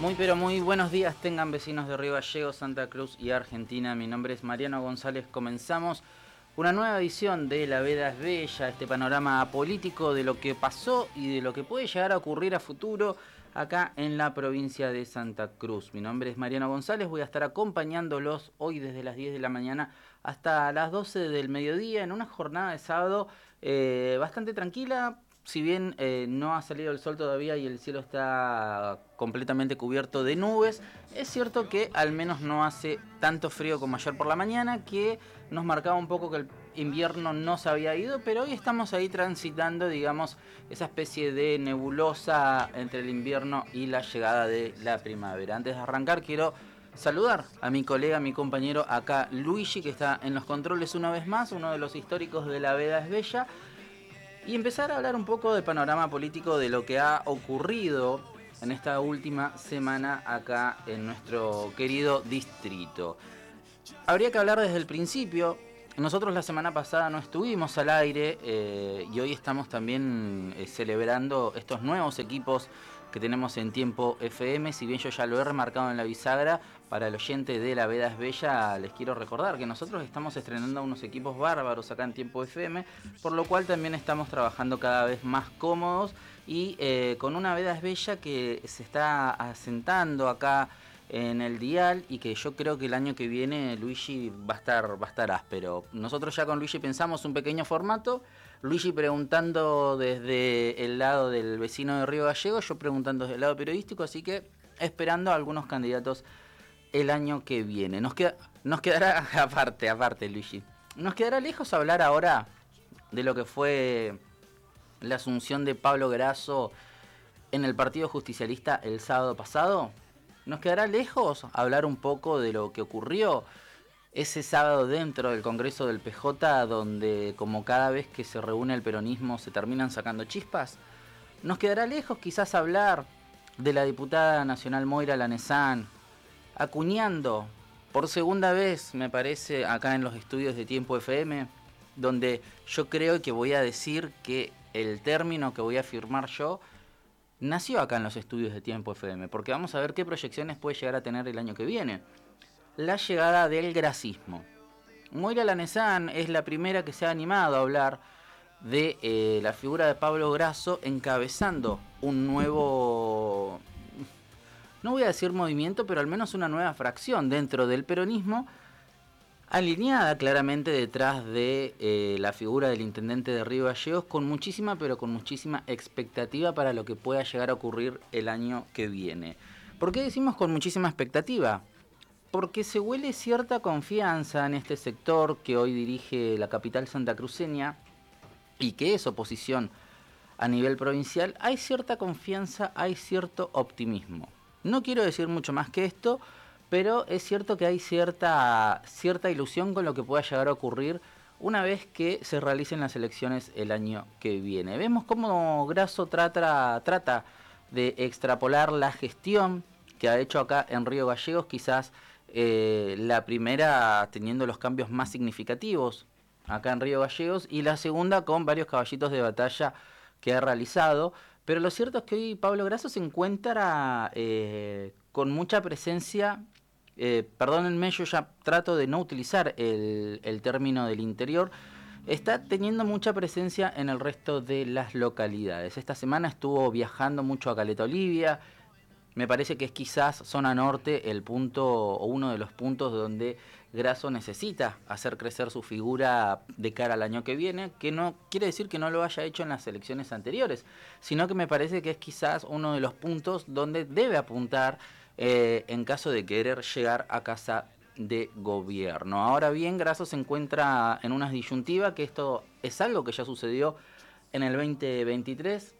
Muy pero muy buenos días tengan vecinos de Río Gallegos, Santa Cruz y Argentina. Mi nombre es Mariano González. Comenzamos una nueva edición de La Veda es Bella, este panorama político de lo que pasó y de lo que puede llegar a ocurrir a futuro acá en la provincia de Santa Cruz. Mi nombre es Mariano González, voy a estar acompañándolos hoy desde las 10 de la mañana hasta las 12 del mediodía en una jornada de sábado bastante tranquila. Si bien no ha salido el sol todavía y el cielo está completamente cubierto de nubes, es cierto que al menos no hace tanto frío como ayer por la mañana, que nos marcaba un poco que el invierno no se había ido, pero hoy estamos ahí transitando, digamos, esa especie de nebulosa entre el invierno y la llegada de la primavera. Antes de arrancar quiero saludar a mi colega, a mi compañero acá, Luigi, que está en los controles una vez más, uno de los históricos de La Veda es Bella, y empezar a hablar un poco del panorama político de lo que ha ocurrido en esta última semana acá en nuestro querido distrito. Habría que hablar desde el principio. Nosotros la semana pasada no estuvimos al aire y hoy estamos también celebrando estos nuevos equipos que tenemos en Tiempo FM. Si bien yo ya lo he remarcado en la bisagra, para el oyente de La Veda es Bella les quiero recordar que nosotros estamos estrenando unos equipos bárbaros acá en Tiempo FM, por lo cual también estamos trabajando cada vez más cómodos y con una Veda es Bella que se está asentando acá en el dial y que yo creo que el año que viene Luigi va a estar áspero. Nosotros ya con Luigi pensamos un pequeño formato, Luigi preguntando desde el lado del vecino de Río Gallegos, yo preguntando desde el lado periodístico, así que esperando a algunos candidatos el año que viene. Nos quedará aparte Luigi. Nos quedará lejos hablar ahora de lo que fue la asunción de Pablo Grasso en el Partido Justicialista el sábado pasado. ¿Nos quedará lejos hablar un poco de lo que ocurrió ese sábado dentro del Congreso del PJ, donde como cada vez que se reúne el peronismo se terminan sacando chispas? ¿Nos quedará lejos quizás hablar de la diputada nacional Moira Lanesán acuñando por segunda vez, me parece, acá en los estudios de Tiempo FM, donde yo creo que voy a decir que el término que voy a afirmar yo nació acá en los estudios de Tiempo FM, porque vamos a ver qué proyecciones puede llegar a tener el año que viene? La llegada del grasismo. Moira Lanesán es la primera que se ha animado a hablar de la figura de Pablo Grasso encabezando un nuevo, no voy a decir movimiento, pero al menos una nueva fracción dentro del peronismo, alineada claramente detrás de la figura del intendente de Río Gallegos, con muchísima expectativa para lo que pueda llegar a ocurrir el año que viene. ¿Por qué decimos con muchísima expectativa? Porque se huele cierta confianza en este sector que hoy dirige la capital santacruceña y que es oposición a nivel provincial. Hay cierta confianza, hay cierto optimismo. No quiero decir mucho más que esto, pero es cierto que hay cierta ilusión con lo que pueda llegar a ocurrir una vez que se realicen las elecciones el año que viene. Vemos cómo Grasso trata de extrapolar la gestión que ha hecho acá en Río Gallegos, quizás la primera teniendo los cambios más significativos acá en Río Gallegos y la segunda con varios caballitos de batalla que ha realizado. Pero lo cierto es que hoy Pablo Grasso se encuentra con mucha presencia. Perdónenme, yo ya trato de no utilizar el término del interior. Está teniendo mucha presencia en el resto de las localidades. Esta semana estuvo viajando mucho a Caleta Olivia. Me parece que es quizás zona norte el punto o uno de los puntos donde Grasso necesita hacer crecer su figura de cara al año que viene, que no quiere decir que no lo haya hecho en las elecciones anteriores, sino que me parece que es quizás uno de los puntos donde debe apuntar en caso de querer llegar a casa de gobierno. Ahora bien, Grasso se encuentra en una disyuntiva, que esto es algo que ya sucedió en el 2023,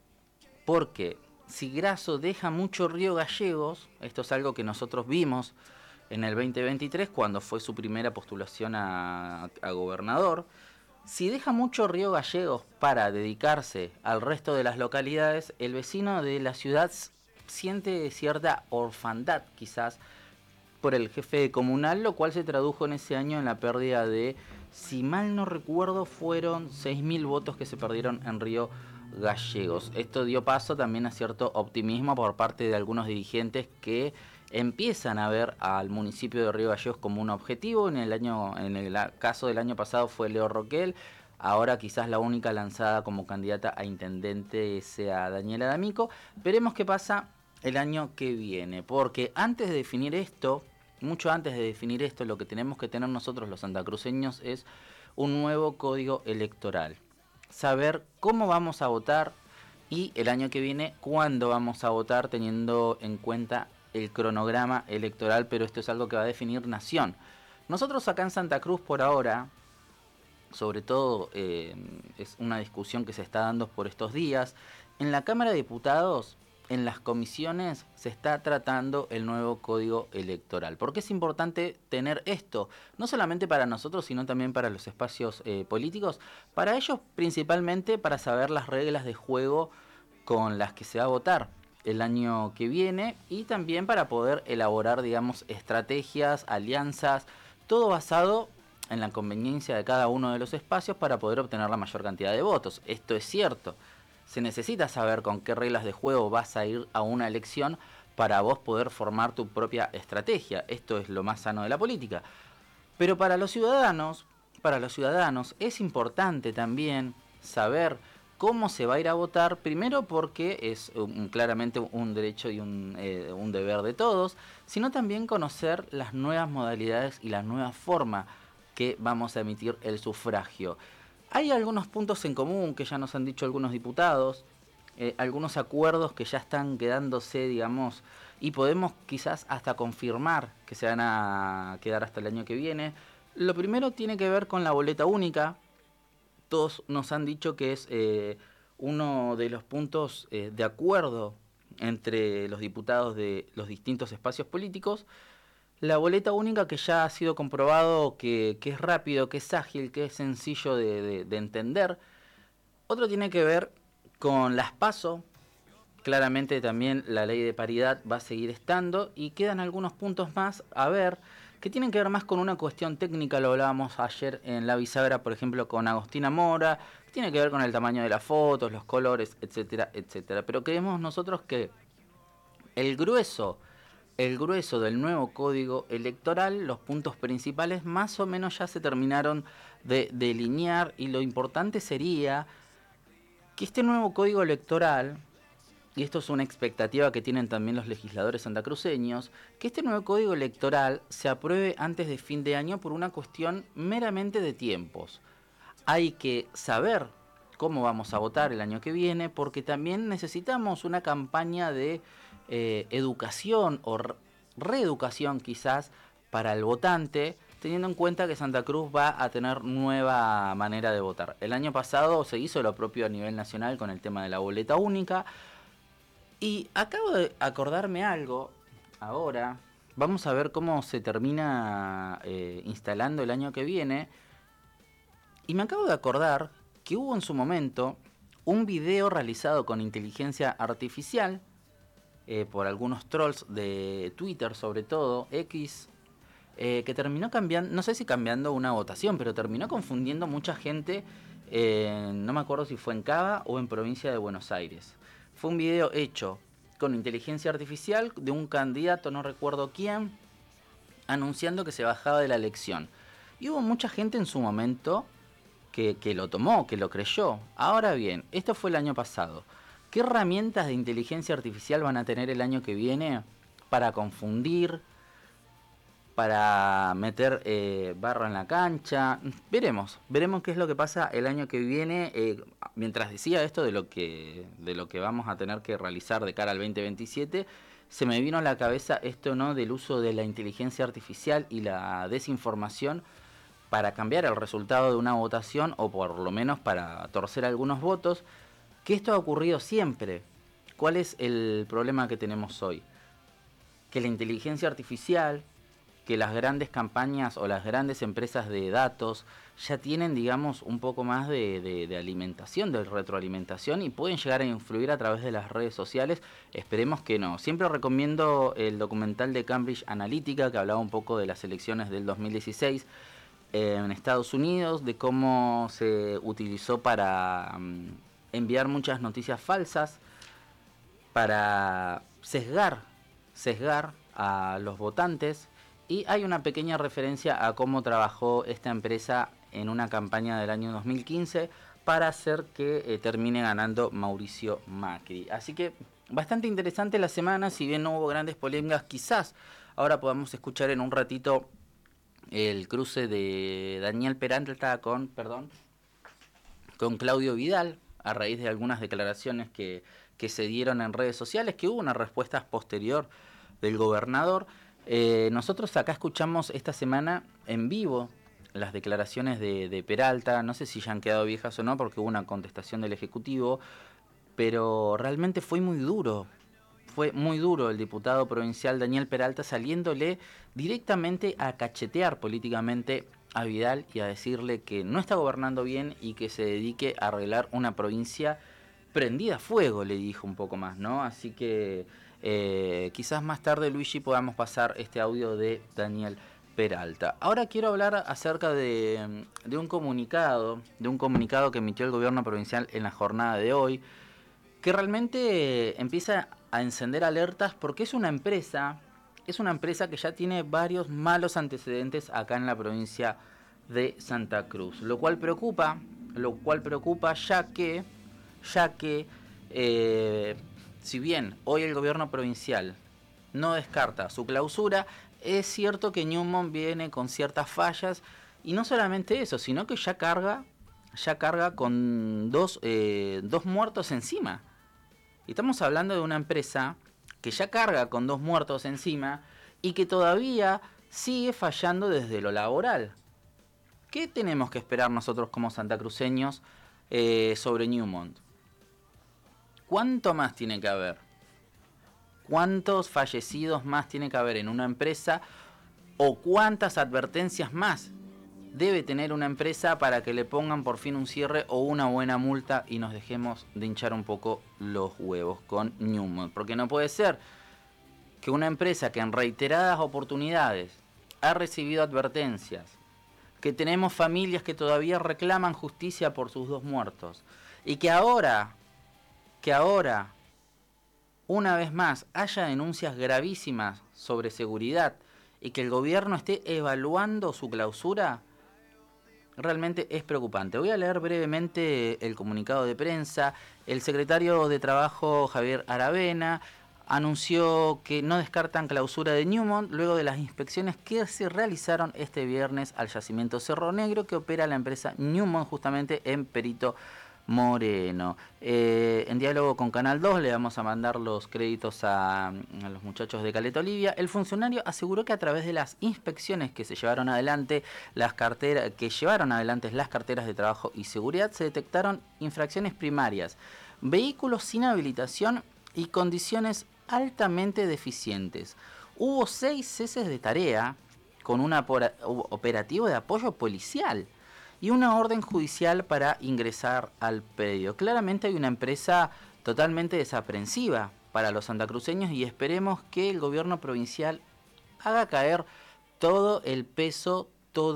porque si Grasso deja mucho Río Gallegos, esto es algo que nosotros vimos en el 2023 cuando fue su primera postulación a gobernador, si deja mucho Río Gallegos para dedicarse al resto de las localidades, el vecino de la ciudad siente cierta orfandad quizás por el jefe comunal, lo cual se tradujo en ese año en la pérdida de, si mal no recuerdo, fueron 6.000 votos que se perdieron en Río gallegos. Esto dio paso también a cierto optimismo por parte de algunos dirigentes que empiezan a ver al municipio de Río Gallegos como un objetivo. En el caso del año pasado fue Leo Roquel. Ahora quizás la única lanzada como candidata a intendente sea Daniela D'Amico. Veremos qué pasa el año que viene, porque antes de definir esto, mucho antes de definir esto, lo que tenemos que tener nosotros los santacruceños es un nuevo código electoral. Saber cómo vamos a votar y el año que viene cuándo vamos a votar, teniendo en cuenta el cronograma electoral, pero esto es algo que va a definir Nación. Nosotros acá en Santa Cruz por ahora, sobre todo es una discusión que se está dando por estos días, en la Cámara de Diputados, en las comisiones, se está tratando el nuevo código electoral. ¿Por qué es importante tener esto? No solamente para nosotros, sino también para los espacios políticos. Para ellos, principalmente, para saber las reglas de juego con las que se va a votar el año que viene y también para poder elaborar, digamos, estrategias, alianzas, todo basado en la conveniencia de cada uno de los espacios para poder obtener la mayor cantidad de votos. Esto es cierto. Se necesita saber con qué reglas de juego vas a ir a una elección para vos poder formar tu propia estrategia. Esto es lo más sano de la política. Pero para los ciudadanos es importante también saber cómo se va a ir a votar, primero porque es claramente un derecho y un deber de todos, sino también conocer las nuevas modalidades y la nueva forma que vamos a emitir el sufragio. Hay algunos puntos en común que ya nos han dicho algunos diputados, algunos acuerdos que ya están quedándose, digamos, y podemos quizás hasta confirmar que se van a quedar hasta el año que viene. Lo primero tiene que ver con la boleta única. Todos nos han dicho que es uno de los puntos de acuerdo entre los diputados de los distintos espacios políticos. La boleta única que ya ha sido comprobado que es rápido, que es ágil, que es sencillo de entender. Otro tiene que ver con las PASO. Claramente también la ley de paridad va a seguir estando y quedan algunos puntos más a ver que tienen que ver más con una cuestión técnica. Lo hablábamos ayer en la bisagra, por ejemplo, con Agostina Mora, que tiene que ver con el tamaño de las fotos, los colores, etcétera, etcétera. Pero creemos nosotros que el grueso del nuevo código electoral, los puntos principales más o menos ya se terminaron de delinear y lo importante sería que este nuevo código electoral, y esto es una expectativa que tienen también los legisladores santacruceños, que este nuevo código electoral se apruebe antes de fin de año por una cuestión meramente de tiempos. Hay que saber cómo vamos a votar el año que viene, porque también necesitamos una campaña de educación o reeducación quizás para el votante, teniendo en cuenta que Santa Cruz va a tener nueva manera de votar. El año pasado se hizo lo propio a nivel nacional con el tema de la boleta única, y acabo de acordarme algo ahora. Vamos a ver cómo se termina instalando el año que viene. Y me acabo de acordar que hubo en su momento un video realizado con inteligencia artificial por algunos trolls de Twitter, sobre todo X, que terminó cambiando, no sé si cambiando una votación, pero terminó confundiendo mucha gente. No me acuerdo si fue en Cava o en provincia de Buenos Aires. Fue un video hecho con inteligencia artificial de un candidato, no recuerdo quién, anunciando que se bajaba de la elección. Y hubo mucha gente en su momento que lo tomó, que lo creyó. Ahora bien, esto fue el año pasado. ¿Qué herramientas de inteligencia artificial van a tener el año que viene para confundir, para meter barro en la cancha? Veremos qué es lo que pasa el año que viene. Mientras decía esto de lo que vamos a tener que realizar de cara al 2027, se me vino a la cabeza esto, ¿no?, del uso de la inteligencia artificial y la desinformación para cambiar el resultado de una votación, o por lo menos para torcer algunos votos, que esto ha ocurrido siempre. ¿Cuál es el problema que tenemos hoy? Que la inteligencia artificial, que las grandes campañas o las grandes empresas de datos ya tienen, digamos, un poco más de alimentación, de retroalimentación, y pueden llegar a influir a través de las redes sociales. Esperemos que no. Siempre recomiendo el documental de Cambridge Analytica, que hablaba un poco de las elecciones del 2016 en Estados Unidos, de cómo se utilizó para enviar muchas noticias falsas para sesgar a los votantes, y hay una pequeña referencia a cómo trabajó esta empresa en una campaña del año 2015 para hacer que termine ganando Mauricio Macri. Así que bastante interesante la semana, si bien no hubo grandes polémicas, quizás ahora podamos escuchar en un ratito el cruce de Daniel Peralta con Claudio Vidal, a raíz de algunas declaraciones que se dieron en redes sociales, que hubo una respuesta posterior del gobernador. Nosotros acá escuchamos esta semana en vivo las declaraciones de Peralta, no sé si ya han quedado viejas o no, porque hubo una contestación del Ejecutivo, pero realmente fue muy duro el diputado provincial Daniel Peralta saliéndole directamente a cachetear políticamente a Vidal y a decirle que no está gobernando bien y que se dedique a arreglar una provincia prendida a fuego, le dijo un poco más, ¿no? Así que quizás más tarde, Luigi, podamos pasar este audio de Daniel Peralta. Ahora quiero hablar acerca de un comunicado que emitió el gobierno provincial en la jornada de hoy, que realmente empieza a encender alertas porque es una empresa que ya tiene varios malos antecedentes acá en la provincia de Santa Cruz, lo cual preocupa ya que si bien hoy el gobierno provincial no descarta su clausura, es cierto que Newmont viene con ciertas fallas, y no solamente eso, sino que ya carga con dos muertos encima. Y estamos hablando de una empresa que ya carga con 2 muertos encima y que todavía sigue fallando desde lo laboral. ¿Qué tenemos que esperar nosotros como santacruceños sobre Newmont? ¿Cuánto más tiene que haber? ¿Cuántos fallecidos más tiene que haber en una empresa? ¿O cuántas advertencias más debe tener una empresa para que le pongan por fin un cierre o una buena multa y nos dejemos de hinchar un poco los huevos con Newmont? Porque no puede ser que una empresa que en reiteradas oportunidades ha recibido advertencias, que tenemos familias que todavía reclaman justicia por sus 2 muertos, y que ahora, una vez más, haya denuncias gravísimas sobre seguridad y que el gobierno esté evaluando su clausura, realmente es preocupante. Voy a leer brevemente el comunicado de prensa. El secretario de Trabajo, Javier Aravena, anunció que no descartan clausura de Newmont luego de las inspecciones que se realizaron este viernes al yacimiento Cerro Negro, que opera la empresa Newmont justamente en Perito Moreno. En diálogo con Canal 2 le vamos a mandar los créditos a los muchachos de Caleta Olivia. El funcionario aseguró que a través de las inspecciones que se llevaron adelante, las carteras de trabajo y seguridad, se detectaron infracciones primarias, vehículos sin habilitación y condiciones altamente deficientes. Hubo 6 ceses de tarea con un operativo de apoyo policial y una orden judicial para ingresar al predio. Claramente hay una empresa totalmente desaprensiva para los santacruceños, y esperemos que el gobierno provincial haga caer todo el peso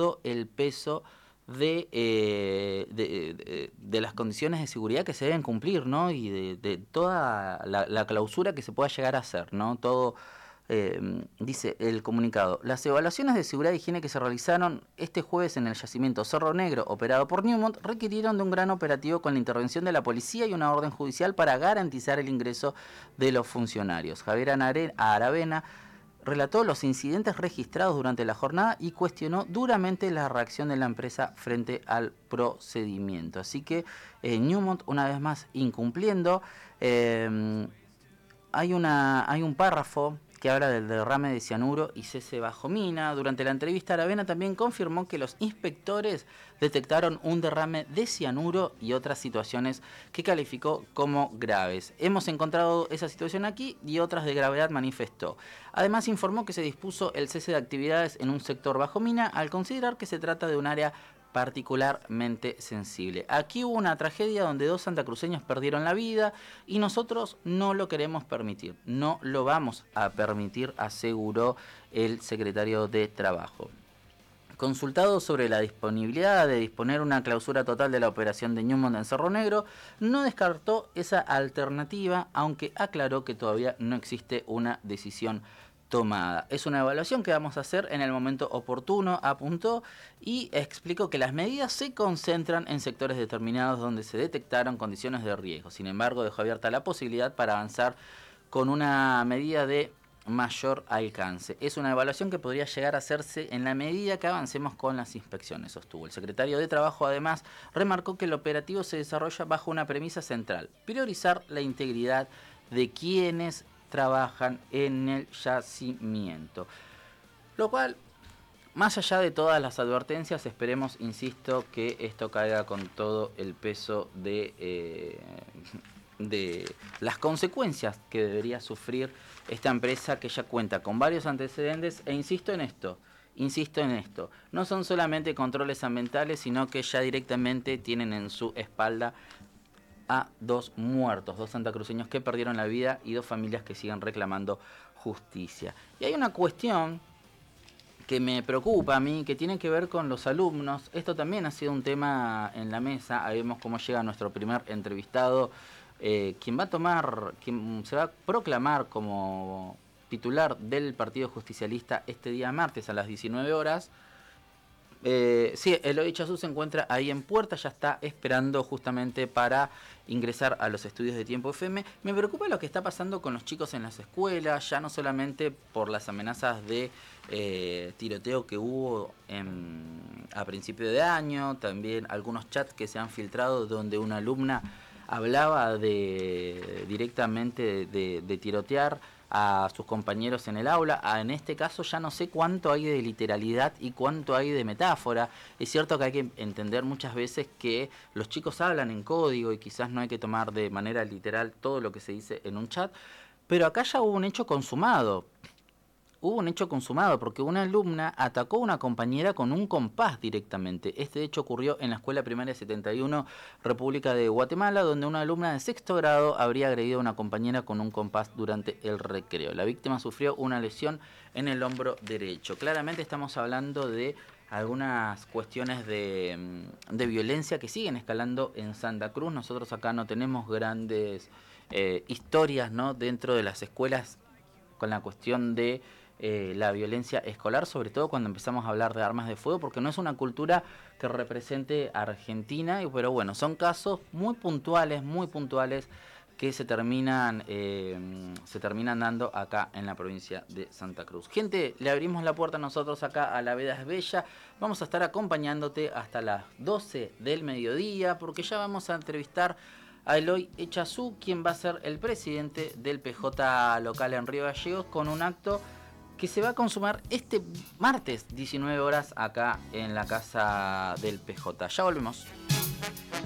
de las condiciones de seguridad que se deben cumplir, ¿no? Y de toda la clausura que se pueda llegar a hacer, ¿no? Todo. Dice el comunicado: las evaluaciones de seguridad e higiene que se realizaron este jueves en el yacimiento Cerro Negro, operado por Newmont, requirieron de un gran operativo con la intervención de la policía y una orden judicial para garantizar el ingreso de los funcionarios. Javier Aravena relató los incidentes registrados durante la jornada y cuestionó duramente la reacción de la empresa frente al procedimiento. Así que Newmont, una vez más, incumpliendo. Hay un párrafo que habla del derrame de cianuro y cese bajo mina. Durante la entrevista, Aravena también confirmó que los inspectores detectaron un derrame de cianuro y otras situaciones que calificó como graves. Hemos encontrado esa situación aquí y otras de gravedad, manifestó. Además, informó que se dispuso el cese de actividades en un sector bajo mina al considerar que se trata de un área particularmente sensible. Aquí hubo una tragedia donde 2 santacruceños perdieron la vida y nosotros no lo queremos permitir, no lo vamos a permitir, aseguró el secretario de Trabajo. Consultado sobre la disponibilidad de disponer una clausura total de la operación de Newmont en Cerro Negro, no descartó esa alternativa, aunque aclaró que todavía no existe una decisión tomada. Es una evaluación que vamos a hacer en el momento oportuno, apuntó, y explicó que las medidas se concentran en sectores determinados donde se detectaron condiciones de riesgo. Sin embargo, dejó abierta la posibilidad para avanzar con una medida de mayor alcance. Es una evaluación que podría llegar a hacerse en la medida que avancemos con las inspecciones, sostuvo. El secretario de Trabajo además remarcó que el operativo se desarrolla bajo una premisa central: priorizar la integridad de quienes trabajan en el yacimiento. Lo cual, más allá de todas las advertencias, esperemos, insisto, que esto caiga con todo el peso de las consecuencias que debería sufrir esta empresa, que ya cuenta con varios antecedentes, e insisto en esto, no son solamente controles ambientales, sino que ya directamente tienen en su espalda a 2 muertos, 2 santacruceños que perdieron la vida y 2 familias que siguen reclamando justicia. Y hay una cuestión que me preocupa a mí, que tiene que ver con los alumnos. Esto también ha sido un tema en la mesa. Ahí vemos cómo llega nuestro primer entrevistado, quien se va a proclamar como titular del Partido Justicialista este día martes a las 19 horas. Sí, Eloy Chazú se encuentra ahí en puerta, ya está esperando justamente para ingresar a los estudios de Tiempo FM. Me preocupa lo que está pasando con los chicos en las escuelas, ya no solamente por las amenazas de tiroteo que hubo a principio de año, también algunos chats que se han filtrado donde una alumna hablaba directamente de tirotear a sus compañeros en el aula. En este caso ya no sé cuánto hay de literalidad y cuánto hay de metáfora. Es cierto que hay que entender muchas veces que los chicos hablan en código y quizás no hay que tomar de manera literal todo lo que se dice en un chat, pero acá ya hubo un hecho consumado. Porque una alumna atacó a una compañera con un compás directamente. Este hecho ocurrió en la Escuela Primaria 71, República de Guatemala, donde una alumna de 6º grado habría agredido a una compañera con un compás durante el recreo. La víctima sufrió una lesión en el hombro derecho. Claramente estamos hablando de algunas cuestiones de violencia que siguen escalando en Santa Cruz. Nosotros acá no tenemos grandes historias, ¿no?, dentro de las escuelas con la cuestión de la violencia escolar, sobre todo cuando empezamos a hablar de armas de fuego, porque no es una cultura que represente a Argentina, pero bueno, son casos muy puntuales que se terminan dando acá en la provincia de Santa Cruz. Gente, le abrimos la puerta nosotros acá a La Veda es Bella. Vamos a estar acompañándote hasta las 12 del mediodía, porque ya vamos a entrevistar a Eloy Chazú, quien va a ser el presidente del PJ local en Río Gallegos, con un acto que se va a consumar este martes 19 horas acá en la casa del PJ. Ya volvemos.